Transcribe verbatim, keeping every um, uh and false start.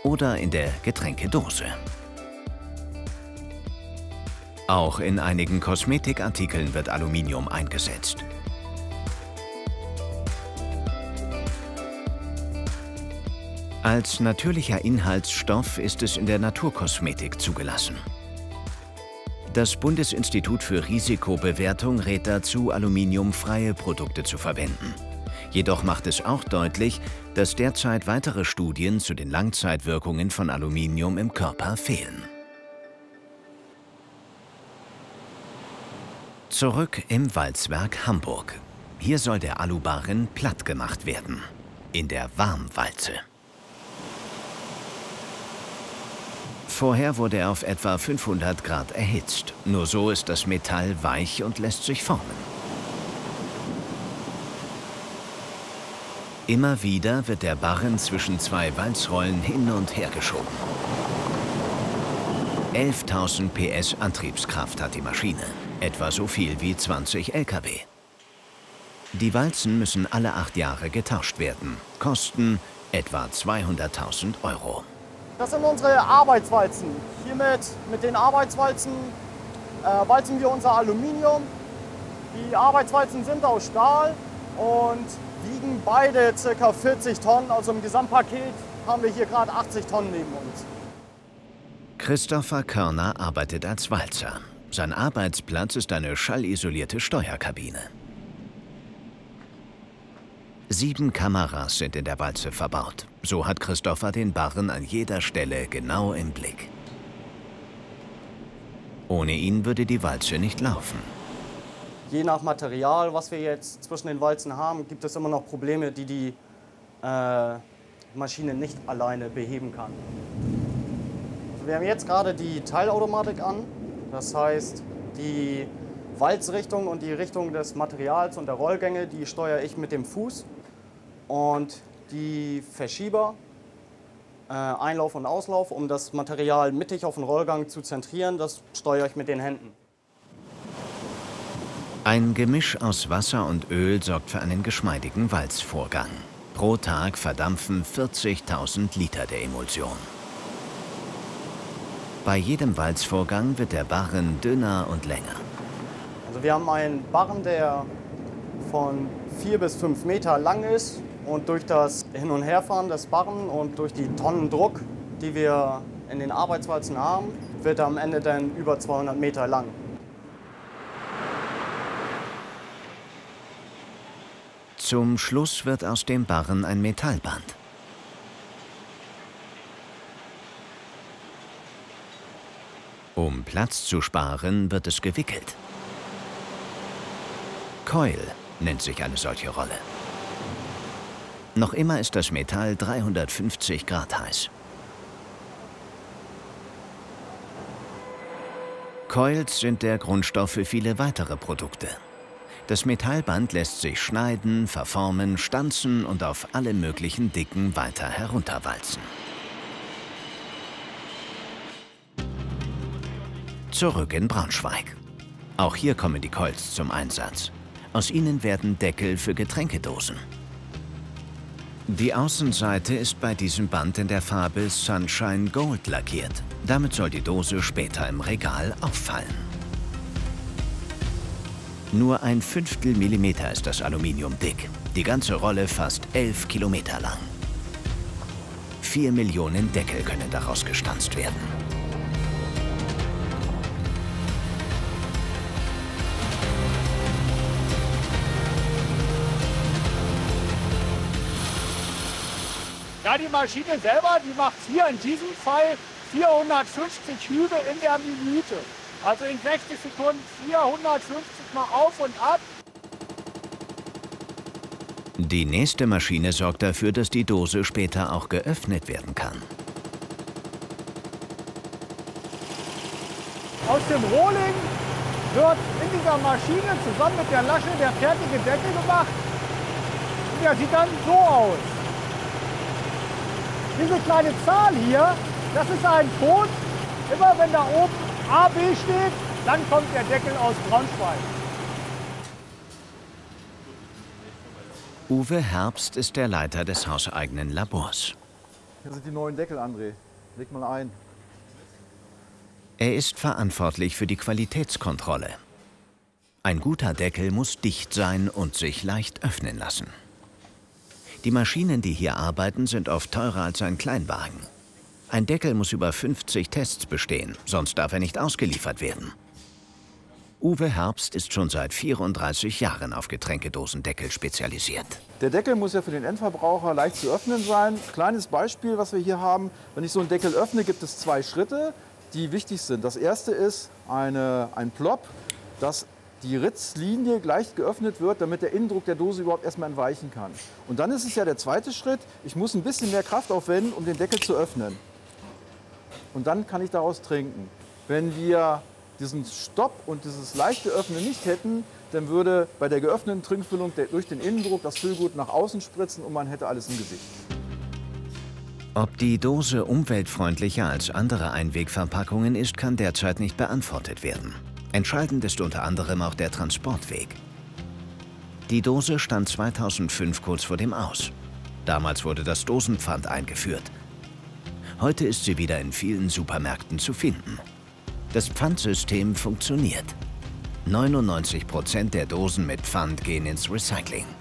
oder in der Getränkedose. Auch in einigen Kosmetikartikeln wird Aluminium eingesetzt. Als natürlicher Inhaltsstoff ist es in der Naturkosmetik zugelassen. Das Bundesinstitut für Risikobewertung rät dazu, aluminiumfreie Produkte zu verwenden. Jedoch macht es auch deutlich, dass derzeit weitere Studien zu den Langzeitwirkungen von Aluminium im Körper fehlen. Zurück im Walzwerk Hamburg. Hier soll der Alubarren platt gemacht werden. In der Warmwalze. Vorher wurde er auf etwa fünfhundert Grad erhitzt. Nur so ist das Metall weich und lässt sich formen. Immer wieder wird der Barren zwischen zwei Walzrollen hin und her geschoben. elftausend P S Antriebskraft hat die Maschine, etwa so viel wie zwanzig L K W. Die Walzen müssen alle acht Jahre getauscht werden, kosten etwa zweihunderttausend Euro. Das sind unsere Arbeitswalzen. Hiermit, mit den Arbeitswalzen, äh, walzen wir unser Aluminium. Die Arbeitswalzen sind aus Stahl und wiegen beide ca. vierzig Tonnen. Also im Gesamtpaket haben wir hier gerade achtzig Tonnen neben uns. Christopher Körner arbeitet als Walzer. Sein Arbeitsplatz ist eine schallisolierte Steuerkabine. Sieben Kameras sind in der Walze verbaut. So hat Christopher den Barren an jeder Stelle genau im Blick. Ohne ihn würde die Walze nicht laufen. Je nach Material, was wir jetzt zwischen den Walzen haben, gibt es immer noch Probleme, die die äh, Maschine nicht alleine beheben kann. Also wir haben jetzt gerade die Teilautomatik an. Das heißt, die Walzrichtung und die Richtung des Materials und der Rollgänge, die steuere ich mit dem Fuß. Und die Verschieber, äh, Einlauf und Auslauf, um das Material mittig auf den Rollgang zu zentrieren, das steuere ich mit den Händen. Ein Gemisch aus Wasser und Öl sorgt für einen geschmeidigen Walzvorgang. Pro Tag verdampfen vierzigtausend Liter der Emulsion. Bei jedem Walzvorgang wird der Barren dünner und länger. Also wir haben einen Barren, der von vier bis fünf Meter lang ist. Und durch das Hin- und Herfahren des Barren und durch die Tonnen Druck, die wir in den Arbeitswalzen haben, wird er am Ende dann über zweihundert Meter lang. Zum Schluss wird aus dem Barren ein Metallband. Um Platz zu sparen, wird es gewickelt. Coil nennt sich eine solche Rolle. Noch immer ist das Metall dreihundertfünfzig Grad heiß. Coils sind der Grundstoff für viele weitere Produkte. Das Metallband lässt sich schneiden, verformen, stanzen und auf alle möglichen Dicken weiter herunterwalzen. Zurück in Braunschweig. Auch hier kommen die Coils zum Einsatz. Aus ihnen werden Deckel für Getränkedosen. Die Außenseite ist bei diesem Band in der Farbe Sunshine Gold lackiert. Damit soll die Dose später im Regal auffallen. Nur ein Fünftel Millimeter ist das Aluminium dick. Die ganze Rolle fast elf Kilometer lang. Vier Millionen Deckel können daraus gestanzt werden. Ja, die Maschine selber, die macht hier in diesem Fall vierhundertfünfzig Hübe in der Minute. Also in sechzig Sekunden vierhundertfünfzig Mal auf und ab. Die nächste Maschine sorgt dafür, dass die Dose später auch geöffnet werden kann. Aus dem Rohling wird in dieser Maschine zusammen mit der Lasche der fertige Deckel gemacht. Und der sieht dann so aus. Diese kleine Zahl hier, das ist ein Code. Immer wenn da oben A B steht, dann kommt der Deckel aus Braunschweig. Uwe Herbst ist der Leiter des hauseigenen Labors. Hier sind die neuen Deckel, André. Leg mal ein. Er ist verantwortlich für die Qualitätskontrolle. Ein guter Deckel muss dicht sein und sich leicht öffnen lassen. Die Maschinen, die hier arbeiten, sind oft teurer als ein Kleinwagen. Ein Deckel muss über fünfzig Tests bestehen, sonst darf er nicht ausgeliefert werden. Uwe Herbst ist schon seit vierunddreißig Jahren auf Getränkedosendeckel spezialisiert. Der Deckel muss ja für den Endverbraucher leicht zu öffnen sein. Kleines Beispiel, was wir hier haben. Wenn ich so einen Deckel öffne, gibt es zwei Schritte, die wichtig sind. Das erste ist eine, ein Plop, dass die Ritzlinie gleich geöffnet wird, damit der Innendruck der Dose überhaupt erstmal entweichen kann. Und dann ist es ja der zweite Schritt, ich muss ein bisschen mehr Kraft aufwenden, um den Deckel zu öffnen. Und dann kann ich daraus trinken. Wenn wir diesen Stopp und dieses leichte Öffnen nicht hätten, dann würde bei der geöffneten Trinkfüllung durch den Innendruck das Füllgut nach außen spritzen und man hätte alles im Gesicht. Ob die Dose umweltfreundlicher als andere Einwegverpackungen ist, kann derzeit nicht beantwortet werden. Entscheidend ist unter anderem auch der Transportweg. Die Dose stand zweitausendfünf kurz vor dem Aus. Damals wurde das Dosenpfand eingeführt. Heute ist sie wieder in vielen Supermärkten zu finden. Das Pfandsystem funktioniert. neunundneunzig Prozent der Dosen mit Pfand gehen ins Recycling.